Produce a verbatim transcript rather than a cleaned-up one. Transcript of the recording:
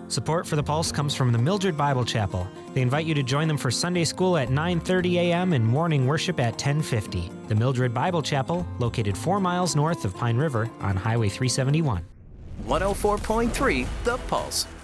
Support for The Pulse comes from the Mildred Bible Chapel. They invite you to join them for Sunday school at nine thirty a.m. and morning worship at ten fifty. The Mildred Bible Chapel, located four miles north of Pine River on Highway three seventy-one. one oh four point three The Pulse.